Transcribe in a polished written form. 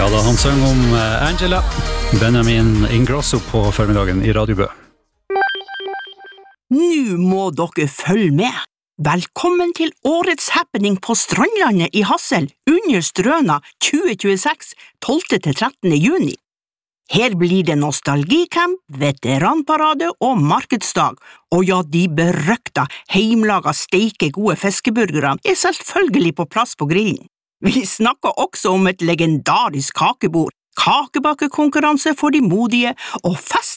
Ja da, han sang om Angela, Benjamin Ingrosso på formiddagen I Radio Bø. Nå må dere følge med. Velkommen til årets happening på Strandlandet I Hassel under Strøna 2026, 12.–13. juni. Her blir det nostalgicamp, veteranparade og markedsdag, og ja, de berøkta, heimlaga, steike gode fiskeburgerne selvfølgelig på plass på grillen. Vi snakker også om et legendarisk kakebord, kakebakekonkurranse for de modige og fest